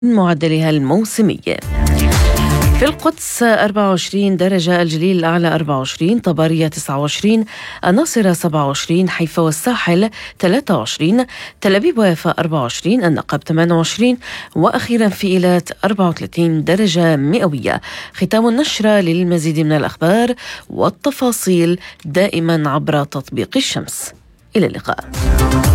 معدلها الموسمي. في القدس 24 درجة، الجليل الأعلى 24، طبرية 29، الناصرة 27، حيفا والساحل 23، تل أبيب ويافا 24، النقب 28، وأخيرا في إيلات 34 درجة مئوية. ختام النشرة. للمزيد من الأخبار والتفاصيل دائما عبر تطبيق الشمس. إلى اللقاء.